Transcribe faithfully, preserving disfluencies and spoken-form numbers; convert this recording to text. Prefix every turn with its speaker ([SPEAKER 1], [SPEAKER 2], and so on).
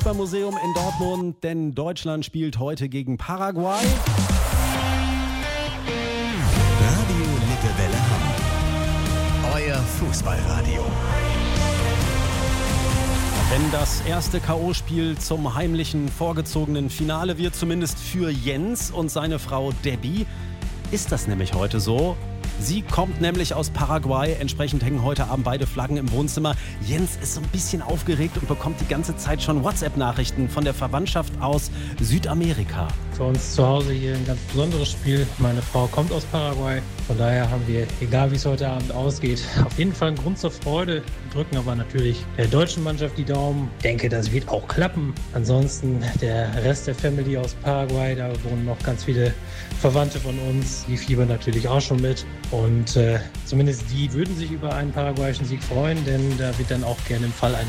[SPEAKER 1] Fußballmuseum in Dortmund, denn Deutschland spielt heute gegen Paraguay.
[SPEAKER 2] Radio Lippewelle Hamm. Euer Fußballradio.
[SPEAKER 1] Wenn das erste K O-Spiel zum heimlichen, vorgezogenen Finale wird, zumindest für Jens und seine Frau Debbie, ist das nämlich heute so. Sie kommt nämlich aus Paraguay, entsprechend hängen heute Abend beide Flaggen im Wohnzimmer. Jens ist so ein bisschen aufgeregt und bekommt die ganze Zeit schon WhatsApp-Nachrichten von der Verwandtschaft aus Südamerika.
[SPEAKER 3] Für uns zu Hause hier ein ganz besonderes Spiel. Meine Frau kommt aus Paraguay, von daher haben wir, egal wie es heute Abend ausgeht, auf jeden Fall einen Grund zur Freude. Wir drücken aber natürlich der deutschen Mannschaft die Daumen. Ich denke, das wird auch klappen. Ansonsten der Rest der Family aus Paraguay, da wohnen noch ganz viele Verwandte von uns, die fiebern natürlich auch schon mit. Und äh, zumindest die würden sich über einen paraguayischen Sieg freuen, denn da wird dann auch gerne im Fall eines